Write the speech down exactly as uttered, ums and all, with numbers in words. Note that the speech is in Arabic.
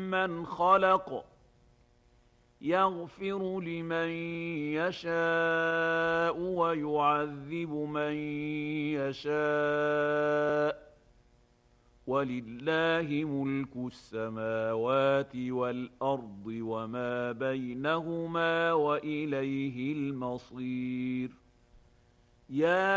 ممن خلق يغفر لمن يشاء ويعذب من يشاء ولله ملك السماوات والأرض وما بينهما وإليه المصير. يا